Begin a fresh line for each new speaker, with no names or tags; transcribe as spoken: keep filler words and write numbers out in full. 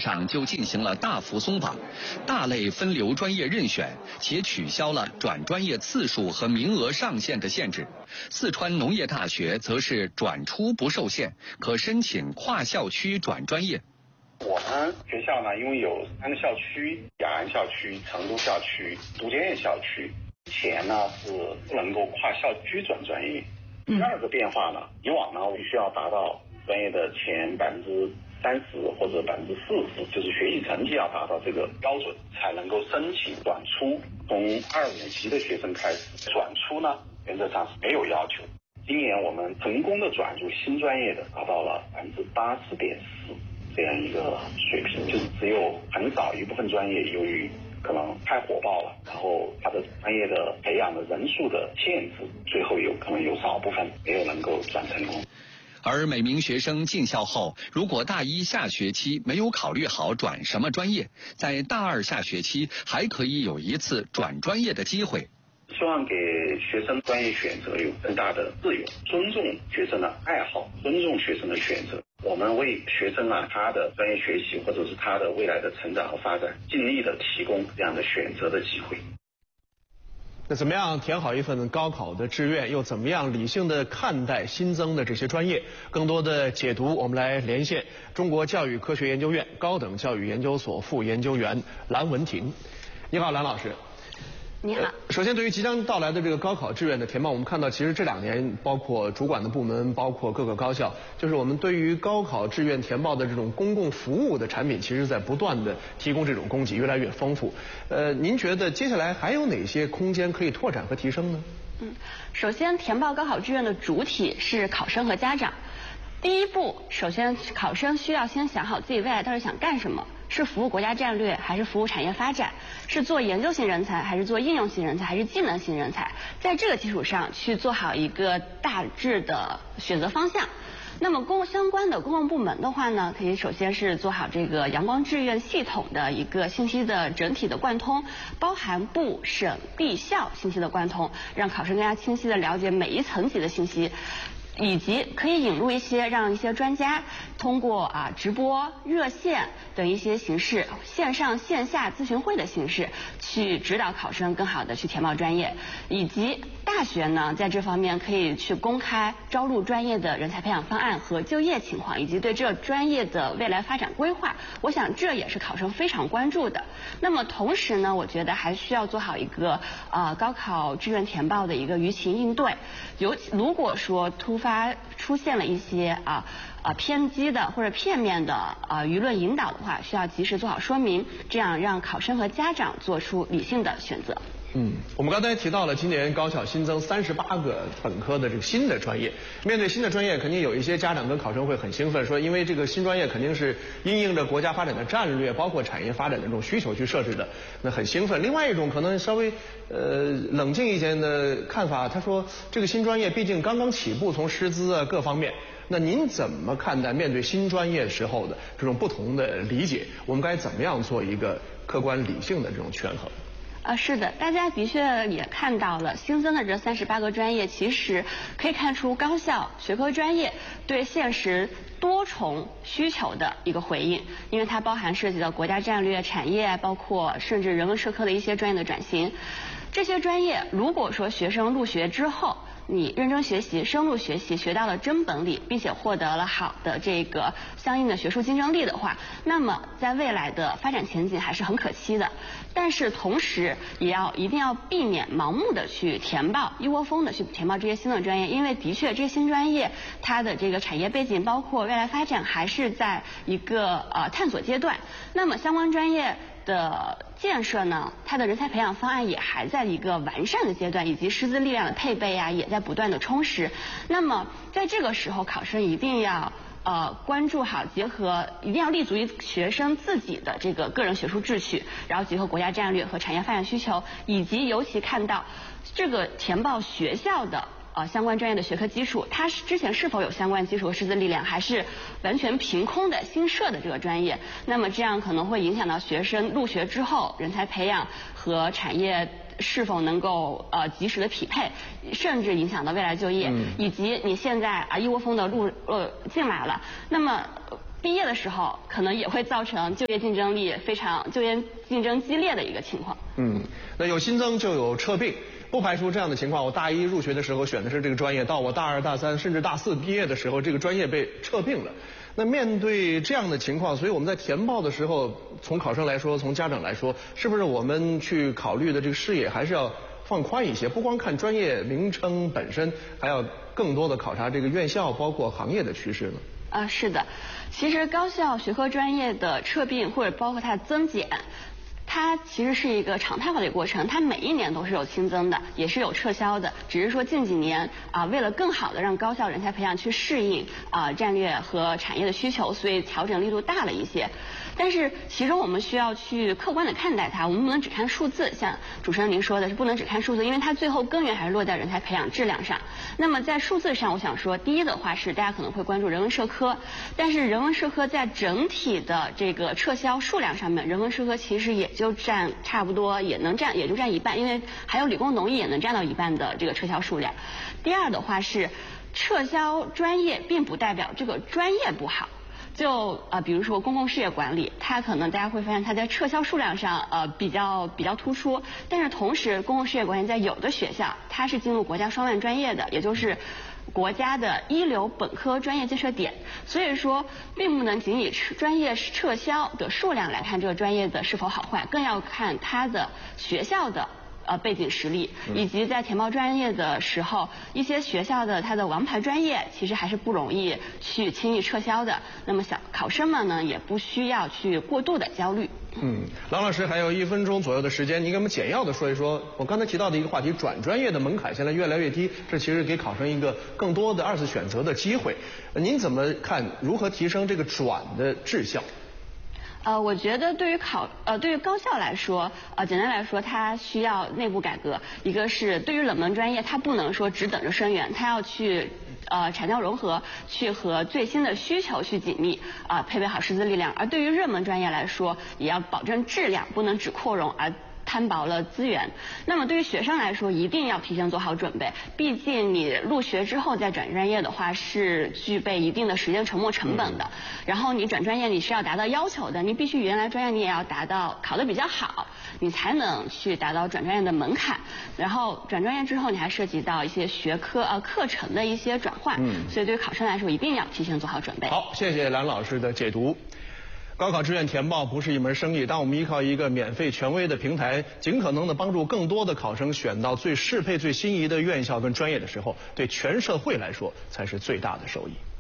上就进行了大幅松绑，大类分流专业任选，且取消了转专业次数和名额上限的限制。四川农业大学则是转出不受限，可申请跨校区转专业。
我们学校呢，因为有三个校区：雅安校区、成都校区、都江堰校区，前呢是不能够跨校区转专业。第二个变化呢，以往呢，我必须要达到专业的前百分之三十或者百分之四十，就是学习成绩要达到这个标准，才能够申请转出。从二五级的学生开始转出呢，原则上是没有要求。今年我们成功的转入新专业的达到了百分之八十点四。这样一个水平，就是只有很少一部分专业由于可能太火爆了，然后它的专业的培养的人数的限制，最后有可能有少部分没有能够转成功。
而每名学生进校后，如果大一下学期没有考虑好转什么专业，在大二下学期还可以有一次转专业的机会。
希望给学生专业选择有更大的自由，尊重学生的爱好，尊重学生的选择。我们为学生啊他的专业学习或者是他的未来的成长和发展，尽力的提供这样的选择的机会。
那怎么样填好一份高考的志愿，又怎么样理性的看待新增的这些专业？更多的解读，我们来连线中国教育科学研究院高等教育研究所副研究员蓝文婷。你好，蓝老师。
你好。
首先，对于即将到来的这个高考志愿的填报，我们看到其实这两年，包括主管的部门，包括各个高校，就是我们对于高考志愿填报的这种公共服务的产品，其实在不断的提供这种供给，越来越丰富。呃，您觉得接下来还有哪些空间可以拓展和提升呢？
嗯，首先填报高考志愿的主体是考生和家长。第一步，首先考生需要先想好自己未来到底想干什么。是服务国家战略还是服务产业发展？是做研究型人才还是做应用型人才还是技能型人才？在这个基础上去做好一个大致的选择方向。那么公相关的公共部门的话呢，可以首先是做好这个阳光志愿系统的一个信息的整体的贯通，包含部、省、地、校信息的贯通，让考生更加清晰的了解每一层级的信息。以及可以引入一些让一些专家通过啊直播、热线等一些形式，线上线下咨询会的形式，去指导考生更好的去填报专业。以及大学呢，在这方面可以去公开招录专业的人才培养方案和就业情况，以及对这专业的未来发展规划。我想这也是考生非常关注的。那么同时呢，我觉得还需要做好一个呃高考志愿填报的一个舆情应对。尤其如果说突发出现了一些啊啊偏激的或者片面的啊舆论引导的话，需要及时做好说明，这样让考生和家长做出理性的选择。
嗯，我们刚才提到了今年高考新增三十八个本科的这个新的专业。面对新的专业，肯定有一些家长跟考生会很兴奋，说因为这个新专业肯定是因应着国家发展的战略，包括产业发展的这种需求去设置的，那很兴奋。另外一种可能稍微呃冷静一些的看法，他说这个新专业毕竟刚刚起步，从师资啊各方面，那您怎么看待面对新专业时候的这种不同的理解？我们该怎么样做一个客观理性的这种权衡？
啊，是的，大家的确也看到了新增的这三十八个专业，其实可以看出高校学科专业对现实多重需求的一个回应，因为它包含涉及到国家战略、产业，包括甚至人文社科的一些专业的转型。这些专业如果说学生入学之后，你认真学习、深入学习，学到了真本领，并且获得了好的这个相应的学术竞争力的话，那么在未来的发展前景还是很可期的。但是同时也要一定要避免盲目的去填报，一窝蜂的去填报这些新的专业，因为的确这些新专业它的这个产业背景，包括未来发展还是在一个呃探索阶段。那么相关专业的建设呢，它的人才培养方案也还在一个完善的阶段，以及师资力量的配备啊，也在不断的充实。那么在这个时候，考生一定要呃关注好，结合一定要立足于学生自己的这个个人学术志趣，然后结合国家战略和产业发展需求，以及尤其看到这个填报学校的呃相关专业的学科基础，它是之前是否有相关基础和师资力量，还是完全凭空的新设的这个专业？那么这样可能会影响到学生入学之后人才培养和产业是否能够呃及时的匹配，甚至影响到未来就业，嗯、以及你现在啊一窝蜂的入呃进来了，那么毕业的时候可能也会造成就业竞争力非常、就业竞争激烈的一个情况。
嗯，那有新增就有撤并，不排除这样的情况。我大一入学的时候选的是这个专业，到我大二、大三甚至大四毕业的时候，这个专业被撤并了。那面对这样的情况，所以我们在填报的时候，从考生来说，从家长来说，是不是我们去考虑的这个视野还是要放宽一些？不光看专业名称本身，还要更多的考察这个院校包括行业的趋势呢？
啊、呃，是的，其实高校学科专业的撤并或者包括它的增减，它其实是一个常态化的一个过程，它每一年都是有新增的，也是有撤销的，只是说近几年啊、呃，为了更好的让高校人才培养去适应啊、呃、战略和产业的需求，所以调整力度大了一些。但是其中我们需要去客观的看待它，我们不能只看数字，像主持人您说的是不能只看数字，因为它最后根源还是落在人才培养质量上。那么在数字上，我想说，第一的话是大家可能会关注人文社科，但是人文社科在整体的这个撤销数量上面，人文社科其实也就占差不多，也能占也就占一半，因为还有理工农艺也能占到一半的这个撤销数量。第二的话是撤销专业并不代表这个专业不好。就呃，比如说公共事业管理，它可能大家会发现它在撤销数量上呃比较比较突出，但是同时公共事业管理在有的学校它是进入国家双万专业的，也就是国家的一流本科专业建设点，所以说并不能仅以专业撤销的数量来看这个专业的是否好坏，更要看它的学校的呃背景实力，以及在填报专业的时候，一些学校的它的王牌专业其实还是不容易去轻易撤销的。那么小考生们呢，也不需要去过度的焦虑。
嗯，郎老师还有一分钟左右的时间，您给我们简要的说一说，我刚才提到的一个话题，转专业的门槛现在越来越低，这其实给考生一个更多的二次选择的机会。您怎么看如何提升这个转的质效？
呃，我觉得对于考呃对于高校来说，呃简单来说，它需要内部改革。一个是对于冷门专业，它不能说只等着生源，它要去呃产教融合，去和最新的需求去紧密啊、呃、配备好师资力量。而对于热门专业来说，也要保证质量，不能只扩容而摊薄了资源。那么对于学生来说，一定要提前做好准备，毕竟你入学之后再转专业的话，是具备一定的时间沉没成本的。嗯、然后你转专业你是要达到要求的，你必须原来专业你也要达到考得比较好，你才能去达到转专业的门槛。然后转专业之后，你还涉及到一些学科呃课程的一些转换，嗯，所以对于考生来说，一定要提前做好准备。
好，谢谢蓝老师的解读。高考志愿填报不是一门生意，当我们依靠一个免费权威的平台，尽可能的帮助更多的考生选到最适配、最心仪的院校跟专业的时候，对全社会来说才是最大的收益。